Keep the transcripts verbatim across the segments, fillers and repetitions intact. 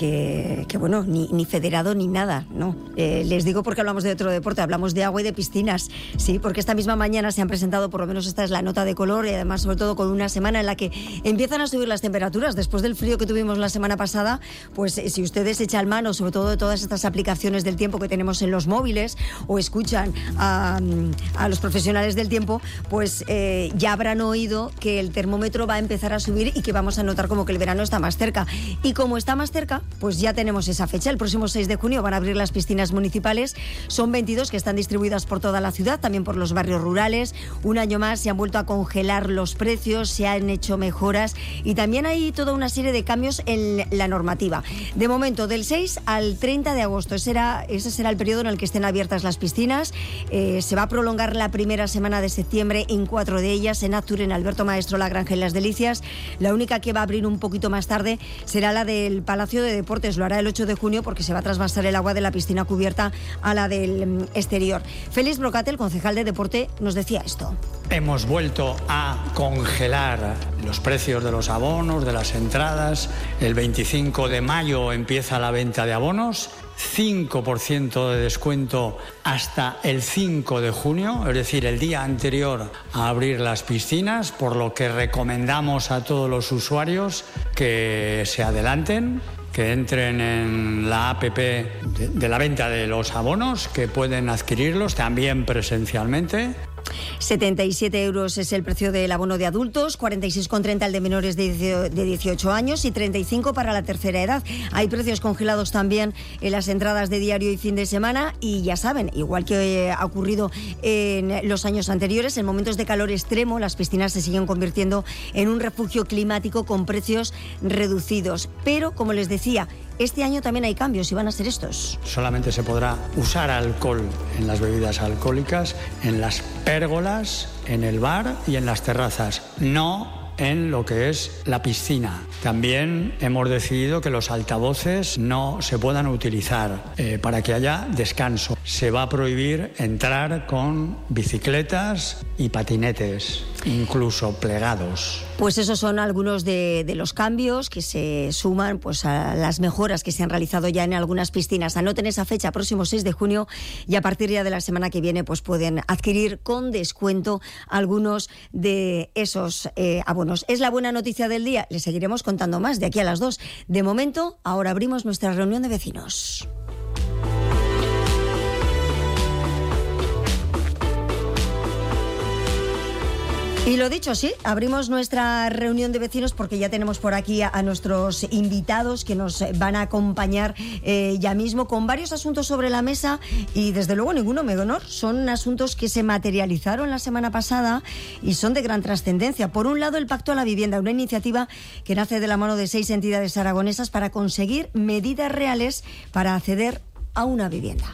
que, que bueno, ni, ni federado ni nada, ¿no? Eh, les digo porque hablamos de otro deporte, hablamos de agua y de piscinas, sí, porque esta misma mañana se han presentado, por lo menos esta es la nota de color, y además sobre todo con una semana en la que empiezan a subir las temperaturas. Después del frío que tuvimos la semana pasada, pues eh, si ustedes echan mano, sobre todo de todas estas aplicaciones del tiempo que tenemos en los móviles, o escuchan a, a los profesionales del tiempo, pues eh, ya habrán oído que el termómetro va a empezar a subir y que vamos a notar como que el verano está más cerca. Y como está más cerca, pues ya tenemos esa fecha. El próximo seis de junio van a abrir las piscinas municipales. Son veintidós que están distribuidas por toda la ciudad, también por los barrios rurales. Un año más se han vuelto a congelar los precios, se han hecho mejoras y también hay toda una serie de cambios en la normativa. De momento, del seis al treinta de agosto, ese será, ese será el periodo en el que estén abiertas las piscinas. Eh, se va a prolongar la primera semana de septiembre en cuatro de ellas, en Aztur, en Alberto Maestro, La Granja y Las Delicias. La única que va a abrir un poquito más tarde será la del Palacio de Deportes. Lo hará el ocho de junio porque se va a trasvasar el agua de la piscina cubierta a la del exterior. Félix Brocate, el concejal de Deporte, nos decía esto. Hemos vuelto a congelar los precios de los abonos, de las entradas. El veinticinco de mayo empieza la venta de abonos. cinco por ciento de descuento hasta el cinco de junio, es decir, el día anterior a abrir las piscinas, por lo que recomendamos a todos los usuarios que se adelanten, que entren en la app de, de la venta de los abonos, que pueden adquirirlos también presencialmente. setenta y siete euros es el precio del abono de adultos, cuarenta y seis con treinta el de menores de dieciocho años y treinta y cinco para la tercera edad. Hay precios congelados también en las entradas de diario y fin de semana y ya saben, igual que ha ocurrido en los años anteriores, en momentos de calor extremo las piscinas se siguen convirtiendo en un refugio climático con precios reducidos. Pero, como les decía, este año también hay cambios y van a ser estos. Solamente se podrá usar alcohol en las bebidas alcohólicas, en las pérgolas, en el bar y en las terrazas. No en lo que es la piscina. También hemos decidido que los altavoces no se puedan utilizar eh, para que haya descanso. Se va a prohibir entrar con bicicletas y patinetes, incluso plegados. Pues esos son algunos de, de los cambios que se suman pues, a las mejoras que se han realizado ya en algunas piscinas. Anoten esa fecha, próximo seis de junio, y a partir ya de la semana que viene pues pueden adquirir con descuento algunos de esos eh, abonos. Es la buena noticia del día. Les seguiremos contando más de aquí a las dos. De momento, ahora abrimos nuestra reunión de vecinos. Y lo dicho, sí, abrimos nuestra reunión de vecinos porque ya tenemos por aquí a, a nuestros invitados que nos van a acompañar eh, ya mismo con varios asuntos sobre la mesa y desde luego ninguno menor. Son asuntos que se materializaron la semana pasada y son de gran trascendencia. Por un lado, el Pacto a la Vivienda, una iniciativa que nace de la mano de seis entidades aragonesas para conseguir medidas reales para acceder a una vivienda.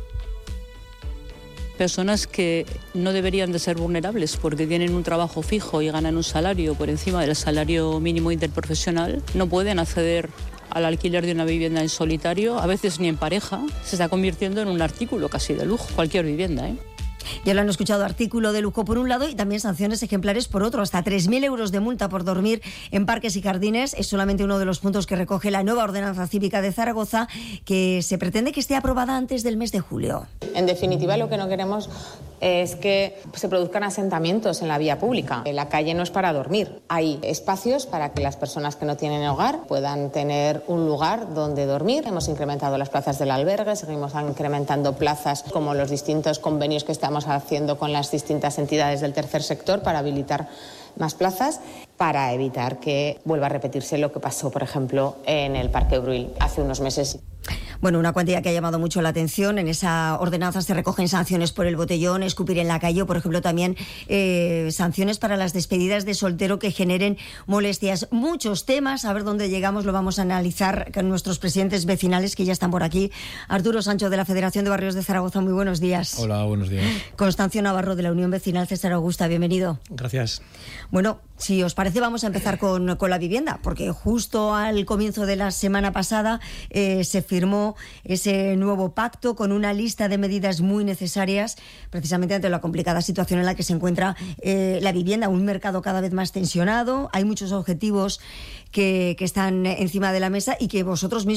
Personas que no deberían de ser vulnerables porque tienen un trabajo fijo y ganan un salario por encima del salario mínimo interprofesional, no pueden acceder al alquiler de una vivienda en solitario, a veces ni en pareja. Se está convirtiendo en un artículo casi de lujo, cualquier vivienda, ¿eh? Ya lo han escuchado, artículo de lujo por un lado y también sanciones ejemplares por otro. Hasta tres mil euros de multa por dormir en parques y jardines es solamente uno de los puntos que recoge la nueva ordenanza cívica de Zaragoza, que se pretende que esté aprobada antes del mes de julio. En definitiva, lo que no queremos es que se produzcan asentamientos en la vía pública. La calle no es para dormir. Hay espacios para que las personas que no tienen hogar puedan tener un lugar donde dormir. Hemos incrementado las plazas del albergue, seguimos incrementando plazas como los distintos convenios que estamos haciendo con las distintas entidades del tercer sector para habilitar más plazas, para evitar que vuelva a repetirse lo que pasó, por ejemplo, en el Parque Bruil hace unos meses. Bueno, una cuantía que ha llamado mucho la atención. En esa ordenanza se recogen sanciones por el botellón, escupir en la calle, o, por ejemplo, también eh, sanciones para las despedidas de soltero que generen molestias. Muchos temas, a ver dónde llegamos, lo vamos a analizar con nuestros presidentes vecinales que ya están por aquí. Arturo Sancho, de la Federación de Barrios de Zaragoza, muy buenos días. Hola, buenos días. Constancio Navarro, de la Unión Vecinal César Augusta, bienvenido. Gracias. Bueno, si os parece, vamos a empezar con, con la vivienda, porque justo al comienzo de la semana pasada eh, se firmó ese nuevo pacto con una lista de medidas muy necesarias, precisamente ante la complicada situación en la que se encuentra eh, la vivienda, un mercado cada vez más tensionado. Hay muchos objetivos que, que están encima de la mesa y que vosotros mismos